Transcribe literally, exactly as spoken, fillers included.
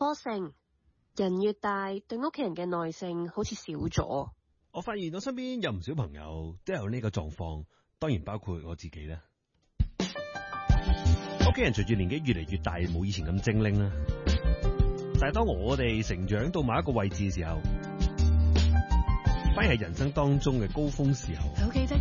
波成，人越大，對屋企人嘅耐性好似少咗。 我發現我身邊有唔少朋友都有呢個狀況，當然包括我自己啦。屋企人隨住年紀越嚟越大，冇以前咁精靈啦。但係當我哋成長到某一個位置嘅時候，反而係人生當中嘅高峰時候。 就記得